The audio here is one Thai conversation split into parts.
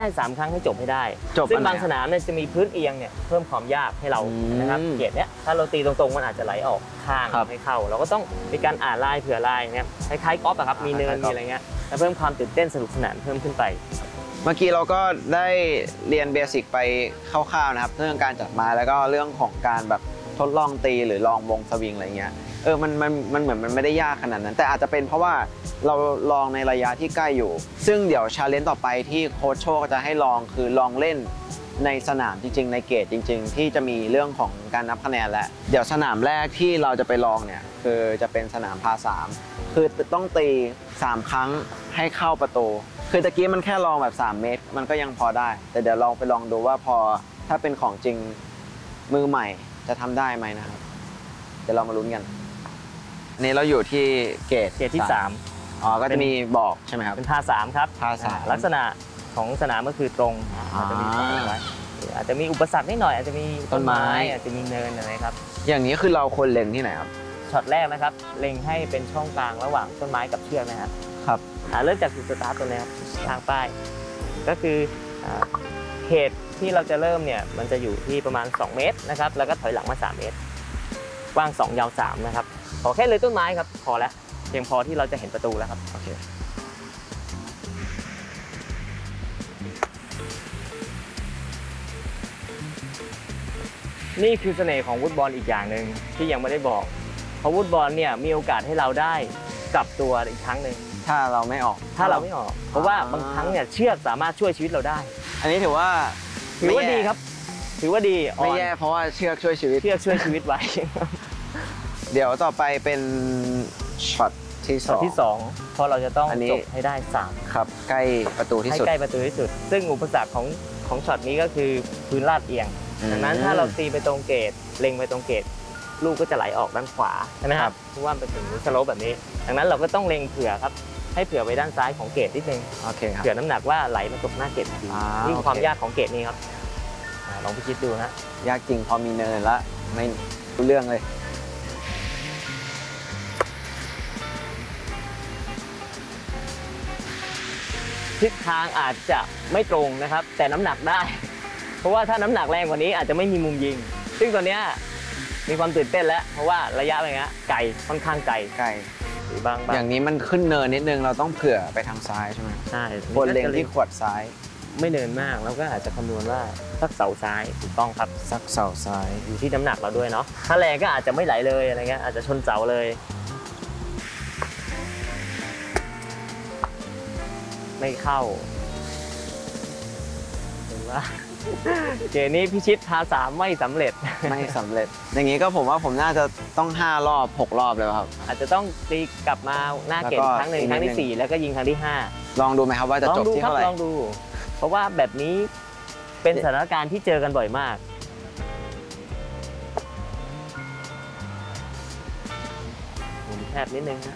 ได้3 ครั้งให้จบให้ได้จบซึ่งบางสนามเนี่ยจะมีพื้นเอียงเนี่ยเพิ่มความยากให้เรานะครับเกตเนี้ยถ้าเราตีตรงๆมันอาจจะไหลออกข้างให้เข้าเราก็ต้องมีการอ่านลายเผื่อลายเนี่ยคล้ายๆกอล์ฟอะครับมีเนินมีอะไรเงี้ยแล้วเพิ่มความตื่นเต้นสนุกสนานเพิ่มขึ้นไปเมื่อกี้เราก็ได้เรียนเบสิกไปคร่าวๆนะครับเรื่องการจัดไม้แล้วก็เรื่องของการแบบทดลองตีหรือลองวงสวิงอะไรเงี้ยมันเหมือนมันไม่ได้ยากขนาดนั้นแต่อาจจะเป็นเพราะว่าเราลองในระยะที่ใกล้อยู่ซึ่งเดี๋ยวชาเลนจ์ต่อไปที่โค้ชโชคจะให้ลองคือลองเล่นในสนามจริงๆในเกตจริงๆที่จะมีเรื่องของการนับคะแนนและเดี๋ยวสนามแรกที่เราจะไปลองเนี่ยคือจะเป็นสนามพา3คือต้องตี3 ครั้งให้เข้าประตูคือตะกี้มันแค่ลองแบบ3 เมตรมันก็ยังพอได้แต่เดี๋ยวลองไปลองดูว่าพอถ้าเป็นของจริงมือใหม่จะทำได้ไหมนะครับเดี๋ยวเรามาลุ้นกันอันนี้เราอยู่ที่เกตที่3 ก็จะมีบอกใช่ไหมครับเป็นพา3ครับพา3 ลักษณะของสนามก็คือตรงอาจจะมีอาจจะมีอุปสรรคนิดหน่อยอาจจะมีต้นไม้อาจจะมีเนินอะไรครับอย่างนี้คือเราควรเล็งที่ไหนครับช็อตแรกนะครับเล็งให้เป็นช่องกลางระหว่างต้นไม้กับเชือกนะครับครับเริ่มจากจุดสตาร์ทตัวนี้ครับทางป้ายก็คือเขตที่เราจะเริ่มเนี่ยมันจะอยู่ที่ประมาณ2 เมตรนะครับแล้วก็ถอยหลังมา3 เมตรกว้าง2ยาว3นะครับขอแค่เลยต้นไม้ครับพอแล้วเพียงพอที่เราจะเห็นประตูแล้วครับโอเคนี่คือเสน่ห์ของวุดบอลอีกอย่างหนึ่งที่ยังไม่ได้บอกเพราะวุดบอลเนี่ยมีโอกาสให้เราได้กลับตัวอีกครั้งหนึ่งถ้าเราไม่ออกเพราะว่าบางครั้งเนี่ยเชือกสามารถช่วยชีวิตเราได้อันนี้ถือว่าดีครับถือว่าดีไม่แย่เพราะว่าเชือกช่วยชีวิตไว้เดี๋ยวต่อไปเป็นช็อตที่ 2เพราะเราจะต้องจบให้ได้3 ครับใกล้ประตูที่สุดใกล้ประตูที่สุดซึ่งอุปสรรคของช็อตนี้ก็คือพื้นลาดเอียงดังนั้นถ้าเราตีไปตรงเกตเล็งไปตรงเกตลูกก็จะไหลออกด้านขวาใช่ไหมครับเพราะว่ามันเป็นสโลปแบบนี้ดังนั้นเราก็ต้องเล็งเผื่อครับให้เผื่อไปด้านซ้ายของเกตนิดนึงเผื่อน้ำหนักว่าไหลมาตกหน้าเกตดีนี่ความยากของเกตนี้ครับลองไปคิดดูนะยากจริงพอมีเนินแล้วไม่รู้เรื่องเลยทิศทางอาจจะไม่ตรงนะครับแต่น้ำหนักได้เพราะว่าถ้าน้ำหนักแรงกว่านี้อาจจะไม่มีมุมยิงซึ่งตอนนี้มีความตื่นเต้นแล้วเพราะว่าระยะอะไรเงี้ยไกลค่อนข้างไกลหรือบางอย่างนี้มันขึ้นเนินนิดนึงเราต้องเผื่อไปทางซ้ายใช่ไหมใช่บนเลนที่ขวดซ้ายไม่เนินมากแล้วก็อาจจะคำนวณว่าสักเสาซ้ายถูกต้องครับสักเสาซ้ายอยู่ที่น้ำหนักเราด้วยเนาะถ้าแรงก็อาจจะไม่ไหลเลยอะไรเงี้ยอาจจะชนเสาเลยไม่เข้าเห็นว่าเกมนี้พิชิตพา3ไม่สำเร็จอย่างนี้ก็ผมว่าผมน่าจะต้อง5 รอบ6 รอบเลยครับอาจจะต้องตีกลับมาหน้าเกมครั้งหนึ่งครั้งที่4แล้วก็ยิงครั้งที่5 ลองดูไหมครับว่าจะจบที่เท่าไหร่ลองดูเพราะว่าแบบนี้เป็นสถานการณ์ที่เจอกันบ่อยมากผมแคบนิดนึงนะ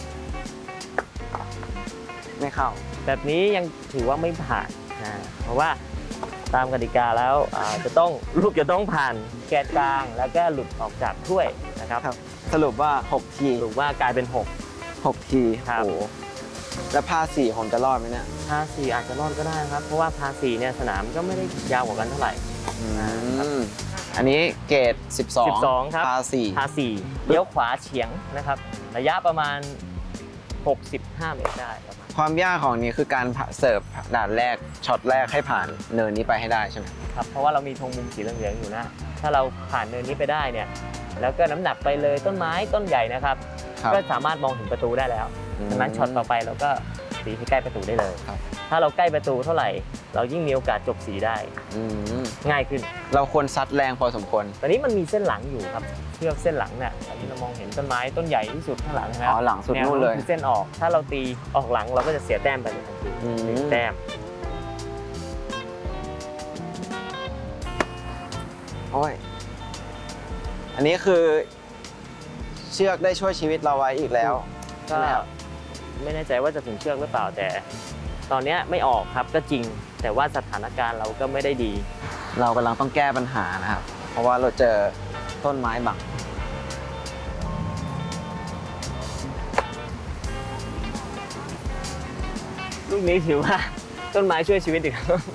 ไม่เข้าแบบนี้ยังถือว่าไม่ผ่านเพราะว่าตามกติกาแล้วลูกจะต้องผ่านแกนกลางแล้วก็หลุดออกจากถ้วยนะครับสรุปว่า6 ทีสรุปว่ากลายเป็น6 ทีครับแล้วพา4ผมจะรอดไหมเนี่ยพา4อาจจะรอดก็ได้ครับเพราะว่าพา4เนี่ยสนามก็ไม่ได้ยาวกว่ากันเท่าไหร่อันนี้เกรด12 ครับพา 4เลี้ยวขวาเฉียงนะครับระยะประมาณ65 เมตรได้ครับความยากของนี้คือการเสิร์ฟด่านแรกช็อตแรกให้ผ่านเนินนี้ไปให้ได้ใช่ไหมครับเพราะว่าเรามีธงมุมสีเหลืองอยู่นะถ้าเราผ่านเนินนี้ไปได้เนี่ยแล้วก็น้ำหนักไปเลยต้นไม้ต้นใหญ่นะครับก็สามารถมองเห็นประตูได้แล้วดังนั้นช็อตต่อไปเราก็ตีให้ใกล้ประตูได้เลยถ้าเราใกล้ประตูเท่าไหร่เรายิ่งมีโอกาสจบสีได้ง่ายขึ้นเราควรซัดแรงพอสมควรตอนนี้มันมีเส้นหลังอยู่ครับเชือกเส้นหลังเนี่ยที่เรามองเห็นต้นไม้ต้นใหญ่ที่สุดข้างหลังนะหลังสุดนู่นเลยเส้นออกถ้าเราตีออกหลังเราก็จะเสียแต้มไปเลยทันที1 แต้มโอ้ยอันนี้คือเชือกได้ช่วยชีวิตเราไว้อีกแล้วก็ไม่แน่ใจว่าจะถึงเชือกหรือเปล่าแต่ตอนนี้ไม่ออกครับก็จริงแต่ว่าสถานการณ์เราก็ไม่ได้ดีเรากำลังต้องแก้ปัญหานะครับเพราะว่าเราเจอต้นไม้บังลูกนี้ถือว่าต้นไม้ช่วยชีวิตอีก